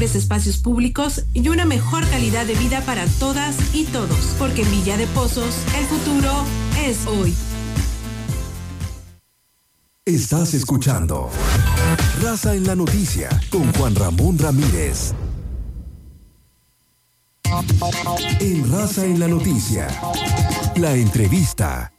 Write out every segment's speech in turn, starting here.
espacios públicos y una mejor calidad de vida para todas y todos, porque en Villa de Pozos el futuro es hoy. Estás escuchando Raza en la Noticia con Juan Ramón Ramírez. En Raza en la Noticia, la entrevista.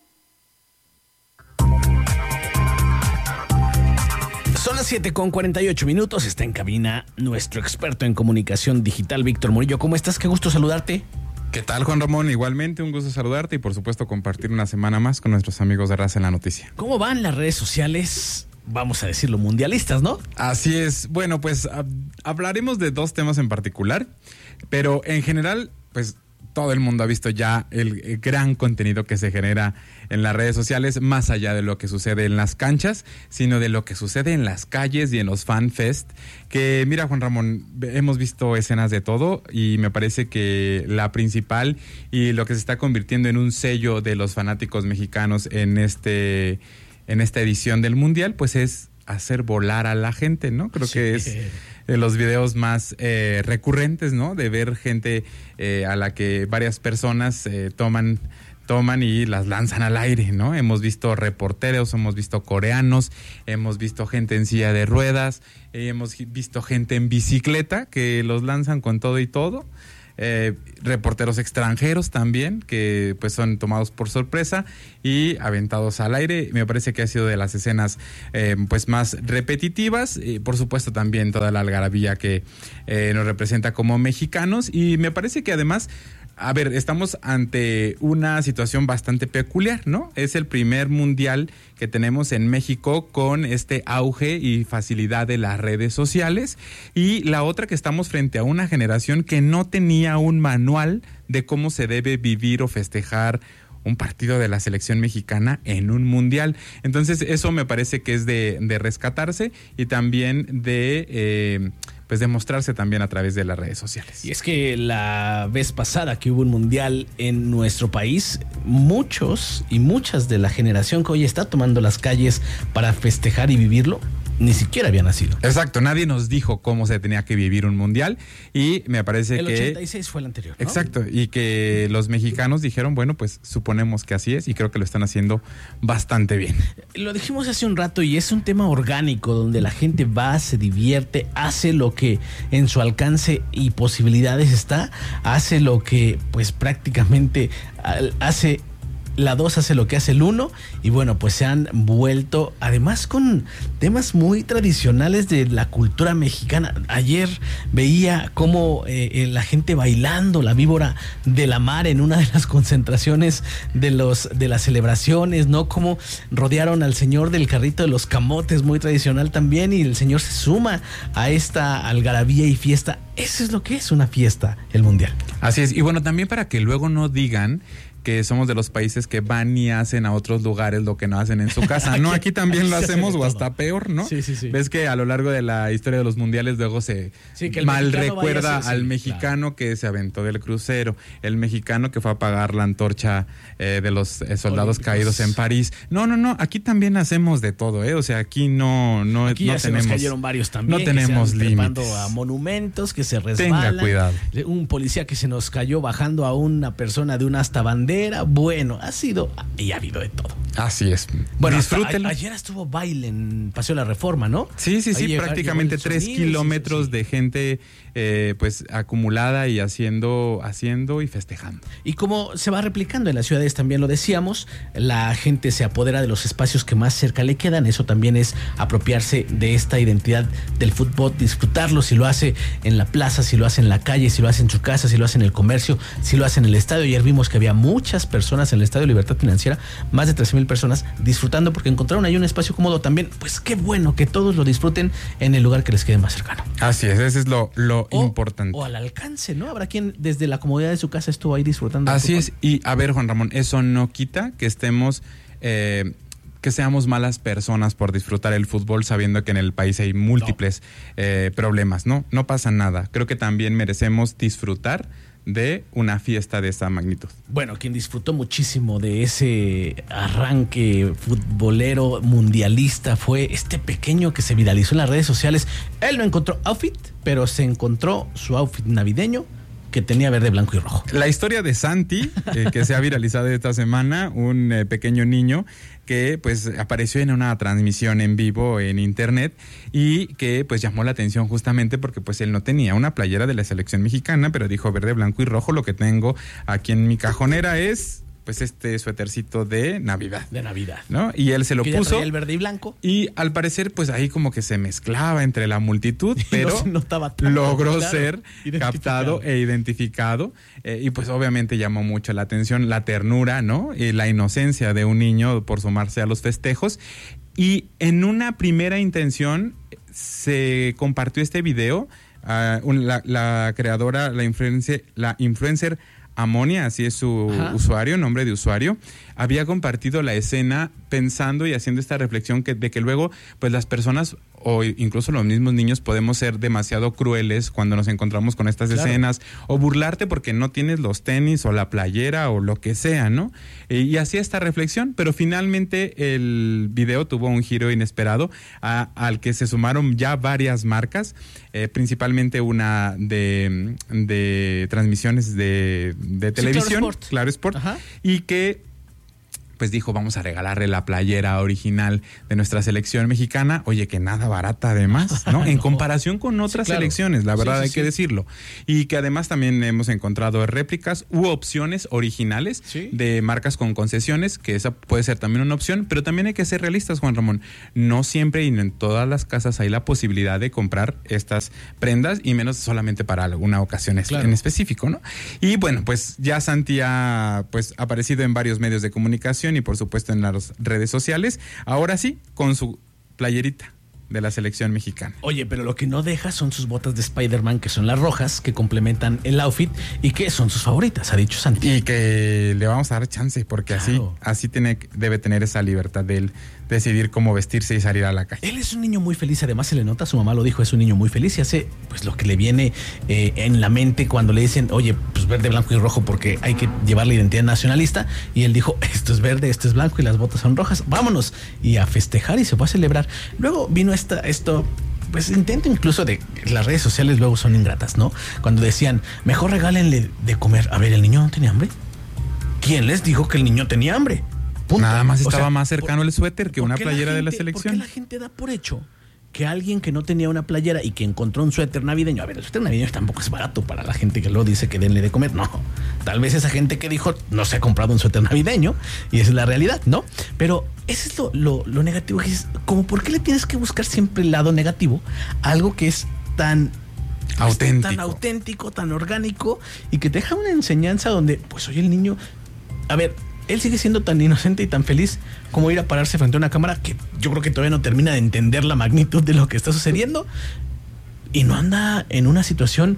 Son las 7:48. Está en cabina nuestro experto en comunicación digital, Víctor Murillo. ¿Cómo estás? Qué gusto saludarte. ¿Qué tal, Juan Ramón? Igualmente, un gusto saludarte y, por supuesto, compartir una semana más con nuestros amigos de Raza en la Noticia. ¿Cómo van las redes sociales? Vamos a decirlo, mundialistas, ¿no? Así es. Bueno, pues hablaremos de dos temas en particular, pero en general, pues todo el mundo ha visto ya el gran contenido que se genera en las redes sociales, más allá de lo que sucede en las canchas, sino de lo que sucede en las calles y en los fan fest. Que mira, Juan Ramón, hemos visto escenas de todo y me parece que la principal y lo que se está convirtiendo en un sello de los fanáticos mexicanos en esta edición del Mundial, pues es hacer volar a la gente, ¿no? Creo que es de los videos más recurrentes, ¿no? De ver gente a la que varias personas toman y las lanzan al aire, ¿no? Hemos visto reporteros, hemos visto coreanos, hemos visto gente en silla de ruedas, hemos visto gente en bicicleta que los lanzan con todo y todo. Reporteros extranjeros también, que pues son tomados por sorpresa y aventados al aire. Me parece que ha sido de las escenas pues más repetitivas. Por supuesto también toda la algarabía que nos representa como mexicanos, y me parece que además, a ver, estamos ante una situación bastante peculiar, ¿no? Es el primer mundial que tenemos en México con este auge y facilidad de las redes sociales, y la otra que estamos frente a una generación que no tenía un manual de cómo se debe vivir o festejar un partido de la selección mexicana en un mundial. Entonces eso me parece que es de rescatarse y también de pues demostrarse también a través de las redes sociales. Y es que la vez pasada que hubo un mundial en nuestro país, muchos y muchas de la generación que hoy está tomando las calles para festejar y vivirlo, ni siquiera había nacido. Exacto, nadie nos dijo cómo se tenía que vivir un mundial, y me parece el que... El 86 fue el anterior, ¿no? Exacto, y que los mexicanos dijeron, bueno, pues suponemos que así es, y creo que lo están haciendo bastante bien. Lo dijimos hace un rato, y es un tema orgánico donde la gente va, se divierte, hace lo que en su alcance y posibilidades está, hace lo que pues prácticamente hace la 2, hace lo que hace el 1, y bueno, pues se han vuelto además con temas muy tradicionales de la cultura mexicana. Ayer veía cómo la gente bailando la víbora de la mar en una de las concentraciones de las celebraciones, ¿no? Cómo rodearon al señor del carrito de los camotes, muy tradicional también, y el señor se suma a esta algarabía y fiesta. Eso es lo que es una fiesta, el mundial. Así es, y bueno, también para que luego no digan que somos de los países que van y hacen a otros lugares lo que no hacen en su casa. No, aquí también lo hacemos, o hasta peor, ¿no? Sí. Ves que a lo largo de la historia de los mundiales luego se mal recuerda al mexicano que se aventó del crucero, el mexicano que fue a apagar la antorcha de los soldados caídos en París. No, aquí también hacemos de todo, ¿eh? O sea, aquí no aquí ya tenemos... se nos cayeron varios también. No tenemos límites. A monumentos que se resbalan. Tenga cuidado. Un policía que se nos cayó bajando a una persona de una hasta bandera. Bueno, ha sido y ha habido de todo. Así es. Bueno, disfrútenlo. Ayer estuvo baile en Paseo de la Reforma, ¿no? Sí, prácticamente 3 kilómetros de gente pues acumulada y haciendo y festejando. Y como se va replicando en las ciudades, también lo decíamos, la gente se apodera de los espacios que más cerca le quedan. Eso también es apropiarse de esta identidad del fútbol, disfrutarlo, si lo hace en la plaza, si lo hace en la calle, si lo hace en su casa, si lo hace en el comercio, si lo hace en el estadio. Ayer vimos que había muchas personas en el Estadio Libertad Financiera, más de 13,000 personas disfrutando porque encontraron ahí un espacio cómodo también. Pues qué bueno que todos lo disfruten en el lugar que les quede más cercano. Así es, ese es lo importante. O al alcance, ¿no? Habrá quien desde la comodidad de su casa estuvo ahí disfrutando. Así es, y a ver, Juan Ramón, eso no quita que estemos... que seamos malas personas por disfrutar el fútbol sabiendo que en el país hay múltiples problemas, ¿no? No pasa nada. Creo que también merecemos disfrutar de una fiesta de esta magnitud. Bueno, quien disfrutó muchísimo de ese arranque futbolero mundialista fue este pequeño que se viralizó en las redes sociales. Él no encontró outfit, pero se encontró su outfit navideño que tenía verde, blanco y rojo. La historia de Santi, que se ha viralizado esta semana, un pequeño niño que pues apareció en una transmisión en vivo en internet y que pues llamó la atención justamente porque pues él no tenía una playera de la selección mexicana, pero dijo verde, blanco y rojo, lo que tengo aquí en mi cajonera es pues este suétercito de Navidad. De Navidad. ¿No? Y él se lo puso. El verde y blanco. Y al parecer, pues ahí como que se mezclaba entre la multitud, pero no se notaba tanto, logró claro, ser captado e identificado. Y pues obviamente llamó mucho la atención la ternura, ¿no? Y la inocencia de un niño por sumarse a los festejos. Y en una primera intención se compartió este video. La creadora, la influencer Amonia, así es su usuario, nombre de usuario, había compartido la escena pensando y haciendo esta reflexión de que luego pues las personas o incluso los mismos niños podemos ser demasiado crueles cuando nos encontramos con estas escenas o burlarte porque no tienes los tenis o la playera o lo que sea, ¿no? Y hacía esta reflexión, pero finalmente el video tuvo un giro inesperado al que se sumaron ya varias marcas, principalmente una de transmisiones de televisión, Claro Sport, y que pues dijo, vamos a regalarle la playera original de nuestra selección mexicana. Oye, que nada barata además, ¿no? En comparación con otras selecciones, la verdad hay que decirlo. Y que además también hemos encontrado réplicas u opciones originales de marcas con concesiones, que esa puede ser también una opción, pero también hay que ser realistas, Juan Ramón. No siempre y no en todas las casas hay la posibilidad de comprar estas prendas, y menos solamente para alguna ocasión en específico, ¿no? Y bueno, pues ya Santi ha pues aparecido en varios medios de comunicación y por supuesto en las redes sociales, ahora sí, con su playerita de la selección mexicana. Oye, pero lo que no deja son sus botas de Spider-Man, que son las rojas, que complementan el outfit y que son sus favoritas, ha dicho Santi. Y que le vamos a dar chance, porque así debe tener esa libertad de él decidir cómo vestirse y salir a la calle. Él es un niño muy feliz, además se le nota, su mamá lo dijo, es un niño muy feliz y hace pues lo que le viene en la mente cuando le dicen, oye, pues verde, blanco y rojo porque hay que llevar la identidad nacionalista, y él dijo, esto es verde, esto es blanco y las botas son rojas, vámonos, y a festejar y se fue a celebrar. Luego vino esto pues intento incluso de las redes sociales luego son ingratas, ¿no? Cuando decían, mejor regálenle de comer. A ver, ¿el niño no tenía hambre? ¿Quién les dijo que el niño tenía hambre? Punto. Nada más estaba más cercano el suéter que una playera de la selección. ¿Por qué la gente da por hecho que alguien que no tenía una playera y que encontró un suéter navideño? A ver, el suéter navideño tampoco es barato para la gente que luego dice que denle de comer. No, tal vez esa gente que dijo no se ha comprado un suéter navideño y esa es la realidad, ¿no? Pero ese es lo negativo, que es como, ¿por qué le tienes que buscar siempre el lado negativo a algo que es tan auténtico, tan orgánico, y que te deja una enseñanza donde, pues oye, el niño, a ver, él sigue siendo tan inocente y tan feliz como ir a pararse frente a una cámara, que yo creo que todavía no termina de entender la magnitud de lo que está sucediendo, y no anda en una situación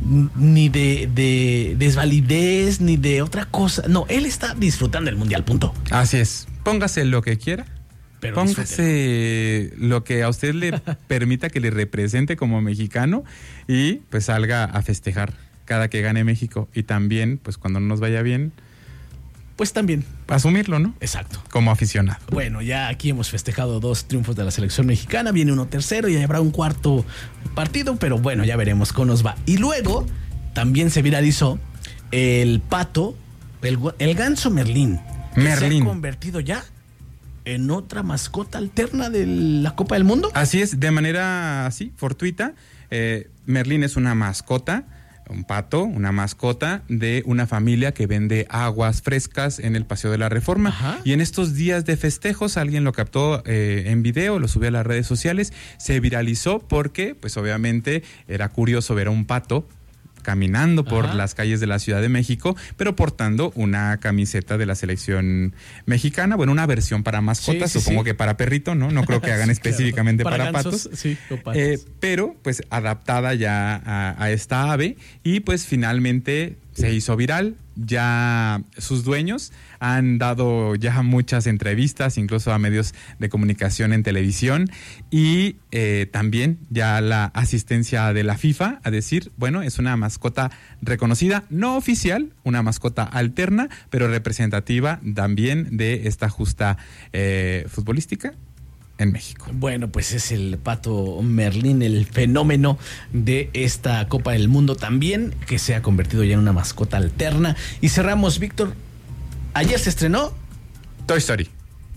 ni de desvalidez ni de otra cosa. No, él está disfrutando del mundial, punto. Así es. Póngase lo que quiera, pero póngase lo que a usted le permita que le represente como mexicano, y pues salga a festejar cada que gane México, y también pues cuando no nos vaya bien, pues también asumirlo, ¿no? Exacto. Como aficionado. Bueno, ya aquí hemos festejado 2 triunfos de la selección mexicana, viene uno tercero y habrá un cuarto partido, pero bueno, ya veremos cómo nos va. Y luego también se viralizó el pato, el ganso Merlín. Se ha convertido ya en otra mascota alterna de la Copa del Mundo. Así es, de manera así, fortuita. Merlín es una mascota, un pato, una mascota de una familia que vende aguas frescas en el Paseo de la Reforma. Ajá. Y en estos días de festejos alguien lo captó en video, lo subió a las redes sociales, se viralizó porque pues obviamente era curioso ver a un pato caminando por las calles de la Ciudad de México, pero portando una camiseta de la selección mexicana, bueno, una versión para mascotas, supongo que para perrito, ¿no? No creo que hagan específicamente para gansos, patos. Sí, o patos. Pero pues adaptada ya a esta ave, y pues finalmente se hizo viral ya sus dueños han dado ya muchas entrevistas, incluso a medios de comunicación en televisión, y también ya la asistencia de la FIFA a decir, bueno, es una mascota reconocida, no oficial, una mascota alterna, pero representativa también de esta justa futbolística en México. Bueno, pues es el Pato Merlín, el fenómeno de esta Copa del Mundo también, que se ha convertido ya en una mascota alterna. Y cerramos, Víctor. Ayer se estrenó Toy Story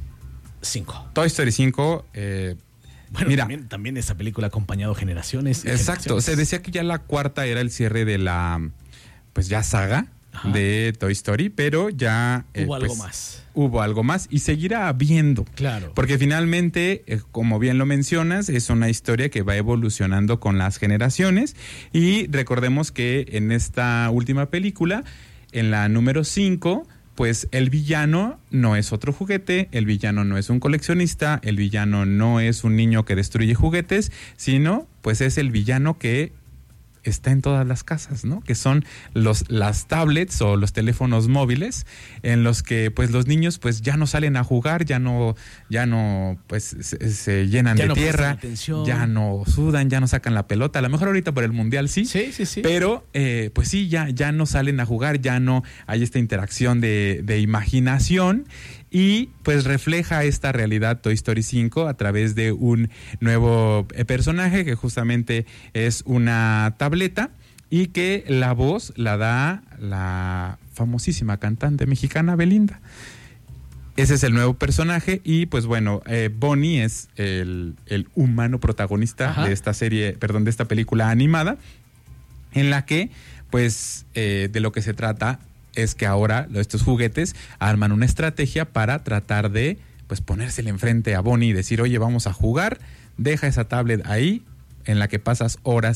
5. Toy Story 5. Bueno, mira, también esa película ha acompañado generaciones. Exacto. Se decía que ya la cuarta era el cierre de la, pues ya saga. Ajá. De Toy Story, pero ya hubo algo más. Hubo algo más y seguirá habiendo. Claro. Porque finalmente, como bien lo mencionas, es una historia que va evolucionando con las generaciones. Y recordemos que en esta última película, en la número 5, pues el villano no es otro juguete, el villano no es un coleccionista, el villano no es un niño que destruye juguetes, sino pues es el villano que está en todas las casas, ¿no? Que son las tablets o los teléfonos móviles en los que pues los niños pues ya no salen a jugar, ya no pues se llenan de tierra, ya no sudan, ya no sacan la pelota. A lo mejor ahorita por el mundial sí. Pero pues sí, ya no salen a jugar, ya no hay esta interacción de imaginación. Y pues refleja esta realidad Toy Story 5 a través de un nuevo personaje que justamente es una tableta y que la voz la da la famosísima cantante mexicana Belinda. Ese es el nuevo personaje y pues bueno, Bonnie es el humano protagonista Ajá. de esta serie, perdón, de esta película animada, en la que pues de lo que se trata es que ahora estos juguetes arman una estrategia para tratar de pues ponérsele enfrente a Bonnie y decir, oye, vamos a jugar, deja esa tablet ahí en la que pasas horas